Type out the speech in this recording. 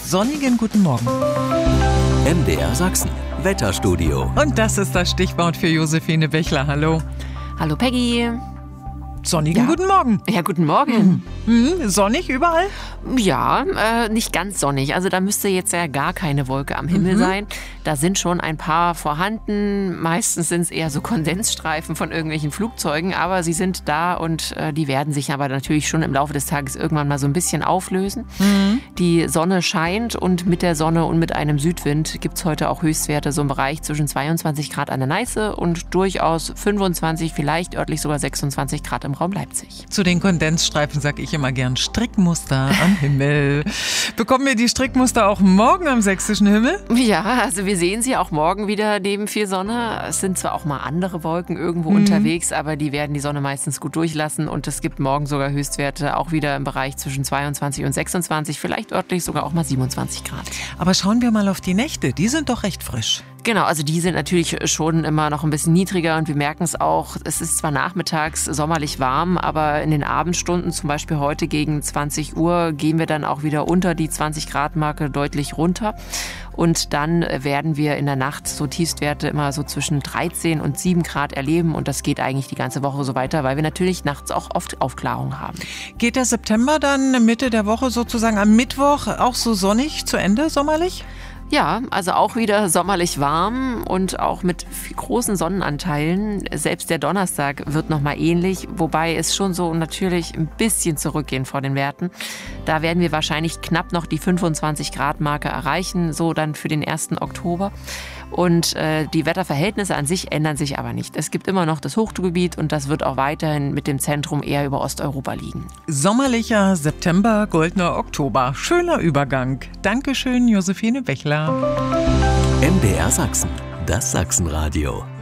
sonnigen guten Morgen. MDR Sachsen, Wetterstudio. Und das ist das Stichwort für Josephine Bechler. Hallo. Hallo Peggy. Sonnigen guten Morgen. Ja, guten Morgen. Sonnig überall? Ja, nicht ganz sonnig. Also da müsste jetzt ja gar keine Wolke am Himmel sein. Da sind schon ein paar vorhanden. Meistens sind es eher so Kondensstreifen von irgendwelchen Flugzeugen, aber sie sind da und die werden sich aber natürlich schon im Laufe des Tages irgendwann mal so ein bisschen auflösen. Die Sonne scheint und mit der Sonne und mit einem Südwind gibt es heute auch Höchstwerte so im Bereich zwischen 22 Grad an der Neiße und durchaus 25, vielleicht örtlich sogar 26 Grad im Raum Leipzig. Zu den Kondensstreifen sage ich immer gern Strickmuster am Himmel. Bekommen wir die Strickmuster auch morgen am sächsischen Himmel? Ja, also wir sehen sie auch morgen wieder neben viel Sonne. Es sind zwar auch mal andere Wolken irgendwo unterwegs, aber die werden die Sonne meistens gut durchlassen und es gibt morgen sogar Höchstwerte auch wieder im Bereich zwischen 22 und 26, vielleicht örtlich sogar auch mal 27 Grad. Aber schauen wir mal auf die Nächte, die sind doch recht frisch. Genau, also die sind natürlich schon immer noch ein bisschen niedriger und wir merken es auch, es ist zwar nachmittags sommerlich warm, aber in den Abendstunden, zum Beispiel heute gegen 20 Uhr, gehen wir dann auch wieder unter die 20 Grad Marke deutlich runter. Und dann werden wir in der Nacht so Tiefstwerte immer so zwischen 13 und 7 Grad erleben und das geht eigentlich die ganze Woche so weiter, weil wir natürlich nachts auch oft Aufklärung haben. Geht der September dann Mitte der Woche sozusagen am Mittwoch auch so sonnig zu Ende, sommerlich? Ja, also auch wieder sommerlich warm und auch mit großen Sonnenanteilen. Selbst der Donnerstag wird nochmal ähnlich, wobei es schon so natürlich ein bisschen zurückgehen vor den Werten. Da werden wir wahrscheinlich knapp noch die 25 Grad Marke erreichen, so dann für den 1. Oktober. Und die Wetterverhältnisse an sich ändern sich aber nicht. Es gibt immer noch das Hochdruckgebiet und das wird auch weiterhin mit dem Zentrum eher über Osteuropa liegen. Sommerlicher September, goldener Oktober. Schöner Übergang. Dankeschön, Josephine Bechler. MDR Sachsen, das Sachsenradio.